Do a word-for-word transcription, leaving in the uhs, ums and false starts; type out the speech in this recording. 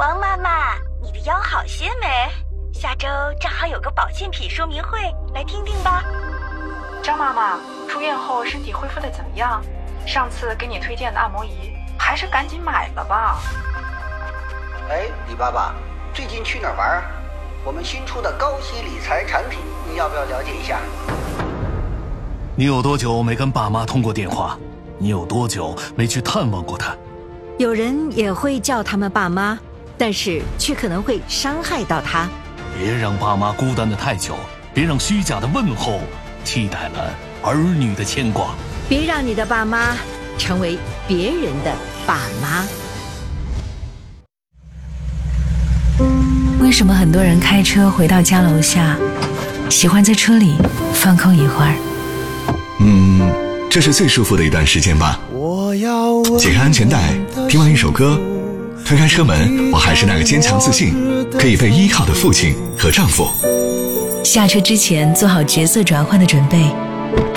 王妈妈，你的腰好些没？下周正好有个保健品说明会，来听听吧。 张妈妈，住院后身体恢复的怎么样？上次给你推荐的按摩仪，还是赶紧买了吧。 哎，李爸爸，最近去哪儿玩啊？我们新出的高息理财产品，你要不要了解一下？ 你有多久没跟爸妈通过电话？你有多久没去探望过他？ 有人也会叫他们爸妈，但是却可能会伤害到他。 别让爸妈孤单的太久，别让虚假的问候替代了儿女的牵挂。 别让你的爸妈成为别人的爸妈。 为什么很多人开车回到家楼下，喜欢在车里放空一会儿？ 嗯，这是最舒服的一段时间吧。解开安全带，听完一首歌，推开车门，我还是那个坚强自信可以被依靠的父亲和丈夫。 下车之前做好角色转换的准备，